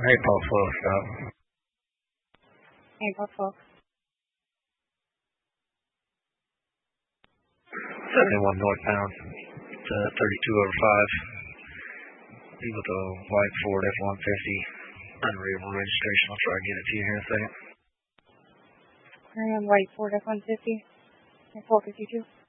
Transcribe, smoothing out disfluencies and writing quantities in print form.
April 12th, April 12th. 71 northbound, 32 over 5. Leave with a white Ford F-150. Unreadable registration. I'll try to get it to you here in a second. White Ford F-150 at 452.